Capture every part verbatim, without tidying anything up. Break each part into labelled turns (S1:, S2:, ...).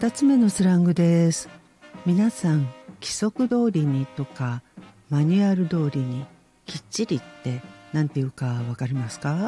S1: 二つ目のスラングです。皆さん規則通りにとかマニュアル通りにきっちりって何て言うかわかりますか？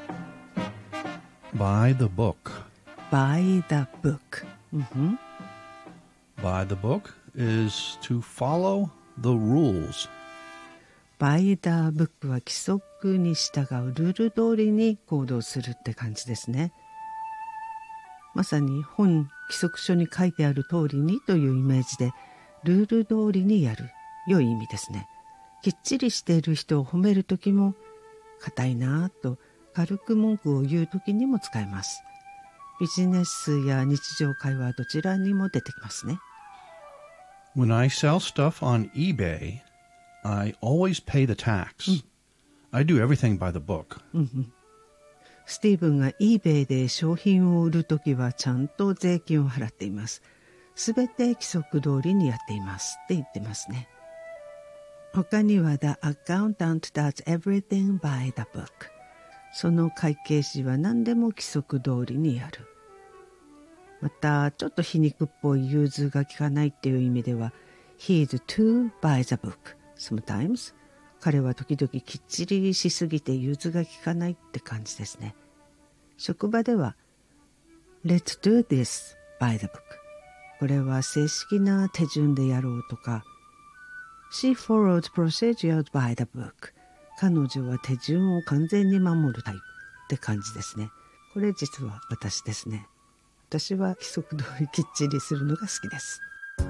S2: By the book.
S1: By the book、うん、
S2: By the book is to follow the rules.
S1: By the book は規則に従うルール通りに行動するって感じですね。まさに本規則書に書いてある通りにというイメージでルール通りにやる良い意味ですね。きっちりしている人を褒めるときも硬いなぁと軽く文句を言うときにも使えます。ビジネスや日常会話どちらにも出てきますね。
S2: When I sell stuff on eBay, I always pay the tax.、うん、I do everything by the book.、うんうん、
S1: スティーブンが eBay で商品を売るときはちゃんと税金を払っています。すべて規則通りにやっていますって言ってますね。他には The accountant does everything by the book。 その会計士は何でも規則通りにやる。またちょっと皮肉っぽい融通が利かないっていう意味では He is too by the book sometimes。 彼は時々きっちりしすぎて融通が利かないって感じですね。職場では Let's do this by the book。 これは正式な手順でやろうとか She followed procedures by the book。 彼女は手順を完全に守るタイプって感じですね。これ実は私ですね。私は規則通りきっちりするのが好きです。